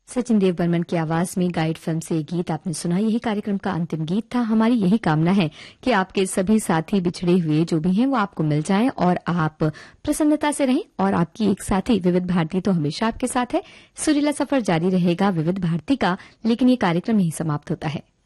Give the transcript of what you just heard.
सचिन देव बर्मन की आवाज में गाइड फिल्म से ये गीत आपने सुना। यही कार्यक्रम का अंतिम गीत था। हमारी यही कामना है कि आपके सभी साथी बिछड़े हुए जो भी हैं वो आपको मिल जाएं और आप प्रसन्नता से रहें। और आपकी एक साथी विविध भारती तो हमेशा आपके साथ है। सुरीला सफर जारी रहेगा विविध भारती का, लेकिन ये कार्यक्रम यही समाप्त होता है।